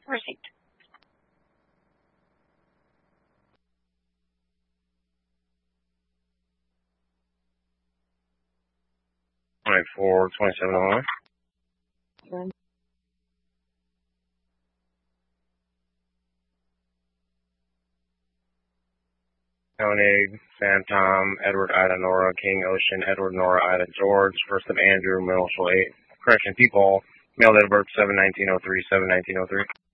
Received. $24, $27. Koenig, Sam Tom, Edward Ida Nora, King Ocean, Edward Nora Ida George, first of Andrew, Middle 8. Correction, people, mail date of birth 7/1903, 7/1903.